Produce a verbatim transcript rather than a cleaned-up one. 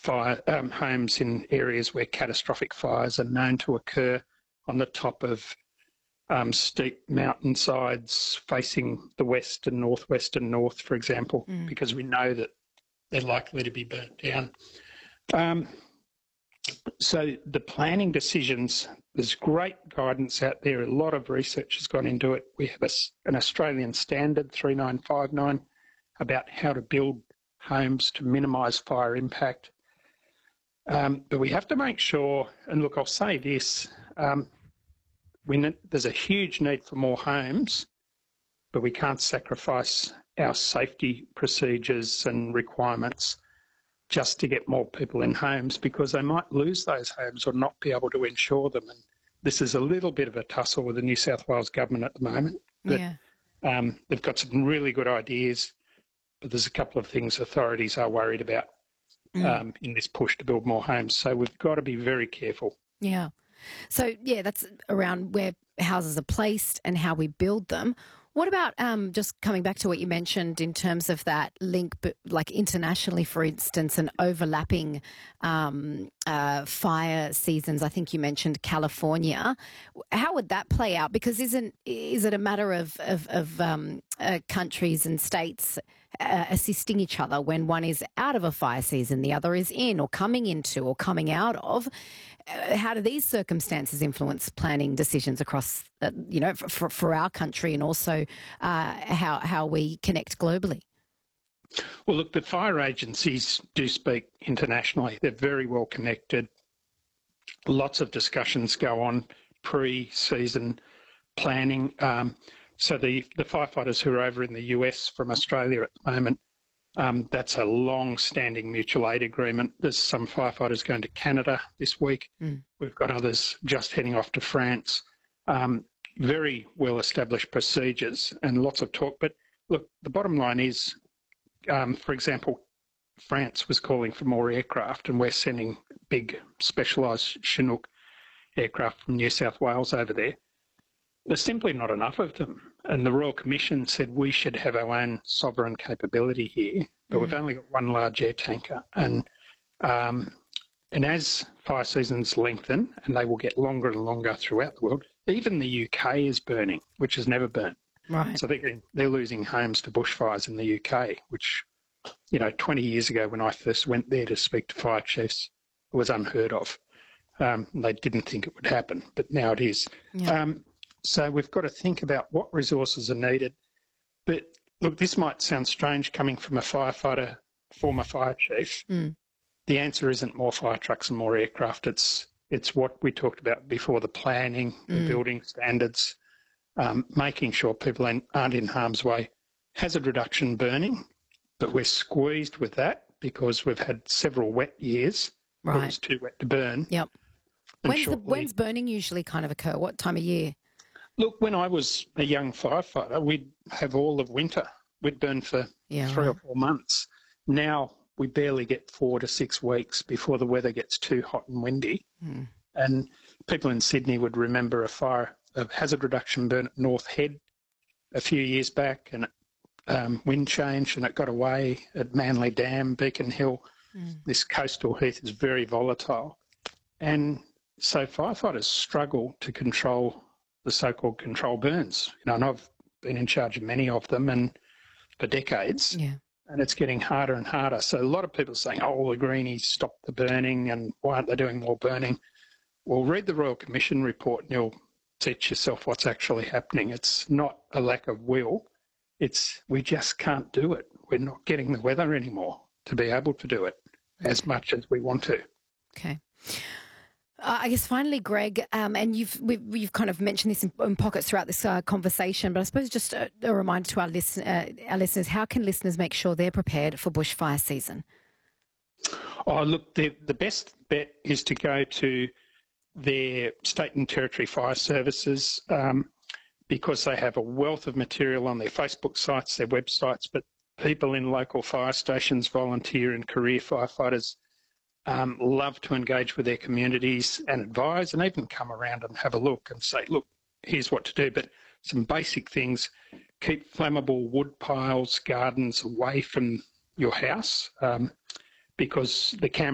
fire um, homes in areas where catastrophic fires are known to occur on the top of um, steep mountainsides facing the west and northwest and north, for example, mm. because we know that they're likely to be burnt down. Um, so the planning decisions, there's great guidance out there. A lot of research has gone into it. We have a, an Australian standard, three nine five nine, about how to build homes to minimise fire impact. Um, but we have to make sure, and look, I'll say this, um, we ne- there's a huge need for more homes, but we can't sacrifice our safety procedures and requirements just to get more people in homes, because they might lose those homes or not be able to insure them. And this is a little bit of a tussle with the New South Wales government at the moment. But, yeah. um, they've got some really good ideas, but there's a couple of things authorities are worried about mm. um, in this push to build more homes. So we've got to be very careful. Yeah. So, yeah, that's around where houses are placed and how we build them. What about um, just coming back to what you mentioned in terms of that link, but like internationally, for instance, and overlapping um, uh, fire seasons? I think you mentioned California. How would that play out? Because isn't is it a matter of of, of um, uh, countries and states uh, assisting each other when one is out of a fire season, the other is in, or coming into, or coming out of? How do these circumstances influence planning decisions across, uh, you know, for, for our country, and also uh, how how we connect globally? Well, look, the fire agencies do speak internationally. They're very well connected. Lots of discussions go on pre-season planning. Um, so the, the firefighters who are over in the U S from Australia at the moment, Um, that's a long-standing mutual aid agreement. There's some firefighters going to Canada this week. Mm. We've got others just heading off to France. Um, very well-established procedures and lots of talk. But look, the bottom line is, um, for example, France was calling for more aircraft, and we're sending big specialised Chinook aircraft from New South Wales over there. There's simply not enough of them. And the Royal Commission said we should have our own sovereign capability here, but mm. we've only got one large air tanker. And um, and as fire seasons lengthen, and they will get longer and longer throughout the world, even the U K is burning, which has never burnt. Right. So they're, they're losing homes to bushfires in the U K, which, you know, twenty years ago when I first went there to speak to fire chiefs, it was unheard of. Um, they didn't think it would happen, but now it is. Yeah. Um, So we've got to think about what resources are needed. But look, this might sound strange coming from a firefighter, former fire chief. Mm. The answer isn't more fire trucks and more aircraft. It's it's what we talked about before, the planning, mm. the building standards, um, making sure people aren't in harm's way. Hazard reduction burning, but we're squeezed with that because we've had several wet years. Right. Where it was too wet to burn. Yep. When's, the, when's burning usually kind of occur? What time of year? Look, when I was a young firefighter, we'd have all of winter. We'd burn for yeah, three right. or four months. Now we barely get four to six weeks before the weather gets too hot and windy. Mm. And people in Sydney would remember a fire, a hazard reduction burn at North Head a few years back, and um, wind change, and it got away at Manly Dam, Beacon Hill. Mm. This coastal heath is very volatile. And so firefighters struggle to control the so-called control burns. You know, and I've been in charge of many of them and for decades, yeah. and it's getting harder and harder. So a lot of people are saying, oh, the Greenies stopped the burning and why aren't they doing more burning? Well, read the Royal Commission report and you'll teach yourself what's actually happening. It's not a lack of will. It's we just can't do it. We're not getting the weather anymore to be able to do it okay. as much as we want to. Okay. Uh, I guess finally, Greg, um, and you've we've, you've kind of mentioned this in, in pockets throughout this uh, conversation, but I suppose just a, a reminder to our, listen, uh, our listeners, how can listeners make sure they're prepared for bushfire season? Oh, look, the, the best bet is to go to their state and territory fire services um, because they have a wealth of material on their Facebook sites, their websites, but people in local fire stations, volunteer and career firefighters, Um, love to engage with their communities and advise and even come around and have a look and say, look, here's what to do. But some basic things, keep flammable wood piles, gardens away from your house um, because the camera